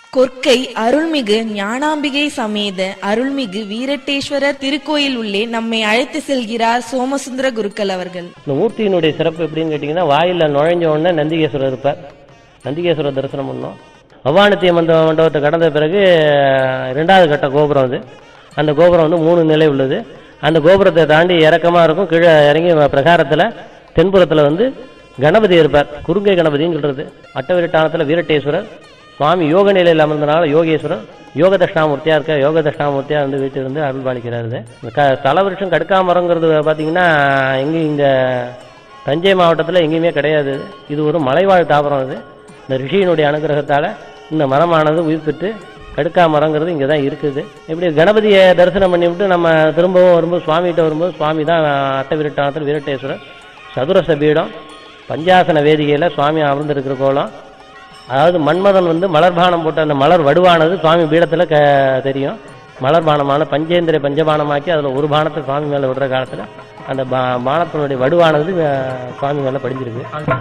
கொற்கை அருள்மிகு ஞானாம்பிகை சமேத அருள்மிகு வீரட்டேஸ்வரர் திருக்கோயில் உள்ளே நம்மை அழைத்து செல்கிறார் சோமசுந்தர குருக்கள் அவர்கள். இந்த மூர்த்தியினுடைய சிறப்பு எப்படின்னு கேட்டீங்கன்னா, வாயில நுழைஞ்ச உடனே நந்திகேஸ்வரர் இருப்பார். நந்திகேஸ்வரர் தரிசனம் பண்ணோம். அவ்வானத்திய மண்டபத்தை கடந்த பிறகு 2வது கட்ட கோபுரம் அது. அந்த கோபுரம் வந்து 3 நிலை உள்ளது. அந்த கோபுரத்தை தாண்டி இறக்கமா இருக்கும். கீழே இறங்கி பிரகாரத்துல தென்புறத்துல வந்து கணபதி இருப்பார். குறுங்கை கணபதின்னு சொல்றது. அட்டவிரட்டானத்துல வீரட்டேஸ்வரர் சுவாமி யோக நிலையில் அமர்ந்தனால யோகேஸ்வரர் யோக தட்சிணாமூர்த்தியா இருக்க. யோக தட்சிணாமூர்த்தியா வந்து வீட்டிலிருந்து அருள் பாலிக்கிறாரு. தலவிருஷம் கடுக்காமரங்கிறது பார்த்தீங்கன்னா எங்கேயும் இங்க தஞ்சை மாவட்டத்தில் எங்கேயுமே கிடையாது. இது ஒரு மலைவாழ் தாவரம். அது இந்த ரிஷியினுடைய அனுகிரகத்தால இந்த மரமானது உயிர் பெற்று கடுக்கா மரங்கிறது இங்கே தான் இருக்குது. இப்படி கணபதியை தரிசனம் பண்ணிவிட்டு நம்ம திரும்பவும் வரும்போது சுவாமிகிட்ட வரும்போது சுவாமி தான் அட்டவிரட்டானத்தில் வீரட்டேஸ்வரர். சதுரச பீடம் பஞ்சாசன வேதிகையில் சுவாமி அமர்ந்திருக்கிற கோலம். அதாவது மன்மதன் வந்து மலர்பானம் போட்ட அந்த மலர் வடுவானது சுவாமி பீடத்தில் தெரியும். மலர்பானமான பஞ்சேந்திர பஞ்சபானமாக்கி அதில் ஒரு பானத்தை சுவாமி மேலே விடுற காலத்தில் அந்த பானத்தினுடைய வடுவானது சுவாமி மேலே படிஞ்சிருக்கு.